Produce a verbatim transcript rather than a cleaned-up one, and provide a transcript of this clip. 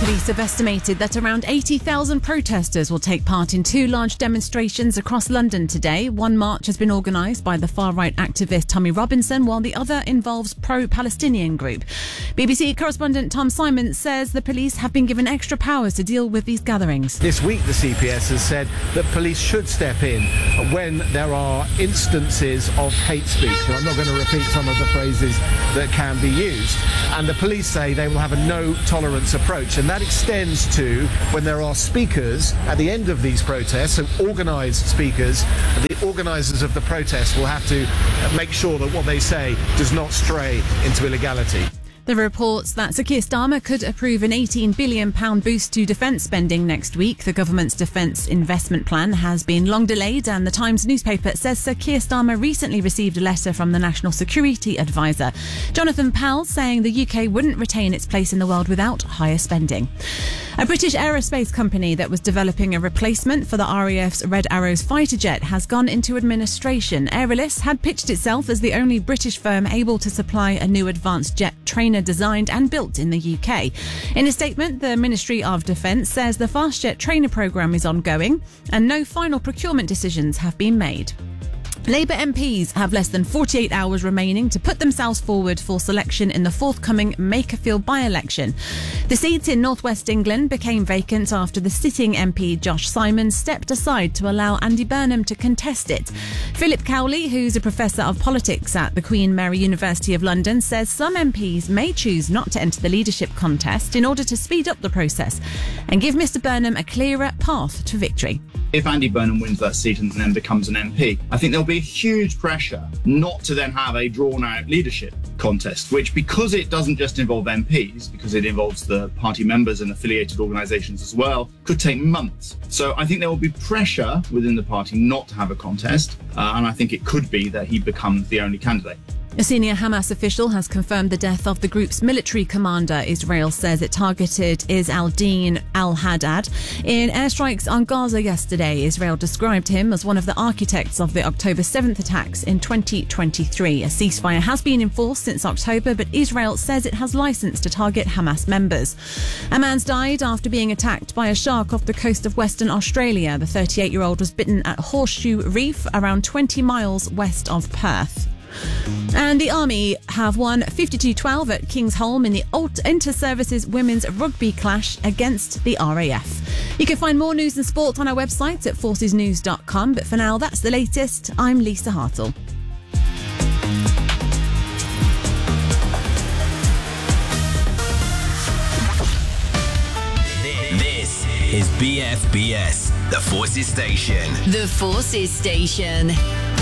Police have estimated that around eighty thousand protesters will take part in two large demonstrations across London today. One march has been organised by the far-right activist Tommy Robinson, while the other involves pro-Palestinian group. B B C correspondent Tom Simon says the police have been given extra powers to deal with these gatherings. This week, the C P S has said that police should step in when there are instances of hate speech. And I'm not going to repeat some of the phrases that can be used. And the police say they will have a no-tolerance approach. And that extends to when there are speakers at the end of these protests, so organised speakers. The organisers of the protest will have to make sure that what they say does not stray into illegality. There are reports that Sir Keir Starmer could approve an eighteen billion pounds boost to defence spending next week. The government's defence investment plan has been long delayed, and the Times newspaper says Sir Keir Starmer recently received a letter from the National Security Advisor, Jonathan Powell, saying the U K wouldn't retain its place in the world without higher spending. A British aerospace company that was developing a replacement for the R A F's Red Arrows fighter jet has gone into administration. Aeralis had pitched itself as the only British firm able to supply a new advanced jet trainer designed and built in the U K. In a statement, the Ministry of Defence says the fast jet trainer programme is ongoing and no final procurement decisions have been made. Labour M Ps have less than forty-eight hours remaining to put themselves forward for selection in the forthcoming Makerfield by-election. The seat in North West England became vacant after the sitting M P Josh Simons stepped aside to allow Andy Burnham to contest it. Philip Cowley, who's a professor of politics at the Queen Mary University of London, says some M Ps may choose not to enter the leadership contest in order to speed up the process and give Mr Burnham a clearer path to victory. If Andy Burnham wins that seat and then becomes an M P, I think there'll be huge pressure not to then have a drawn-out leadership contest, which, because it doesn't just involve M Ps, because it involves the party members and affiliated organisations as well, could take months. So I think there will be pressure within the party not to have a contest, uh, and I think it could be that he becomes the only candidate. A senior Hamas official has confirmed the death of the group's military commander. Israel says it targeted Is al-Din al-Haddad in airstrikes on Gaza yesterday. Israel described him as one of the architects of the October seventh attacks in twenty twenty-three. A ceasefire has been enforced since October, but Israel says it has license to target Hamas members. A man's died after being attacked by a shark off the coast of Western Australia. The thirty-eight-year-old was bitten at Horseshoe Reef, around twenty miles west of Perth. And the Army have won fifty-two twelve at Kingsholm in the Inter-Services Women's Rugby clash against the R A F. You can find more news and sport on our website at forces news dot com, but for now, that's the latest. I'm Lisa Hartle. This is B F B S, the Forces Station. The Forces Station.